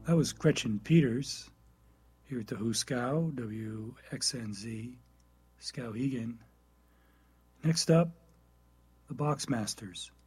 That was Gretchen Peters here at the Hooskow, WXNZ, Skowhegan. Next up, the Boxmasters.